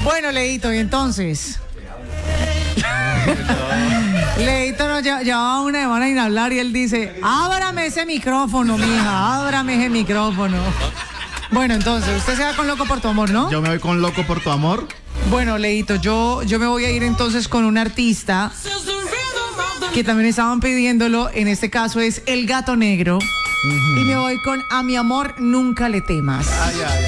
Bueno, Leito, y entonces. Leito nos llevaba una semana sin hablar y él dice: ábrame ese micrófono, mija, ábrame ese micrófono. Bueno, entonces, usted se va con Loco por tu amor, ¿no? Yo me voy con Loco por tu amor. Bueno, Leito, yo me voy a ir entonces con un artista que también estaban pidiéndolo. En este caso es El Gato Negro. Y me voy con A mi amor nunca le temas. Ay, ay.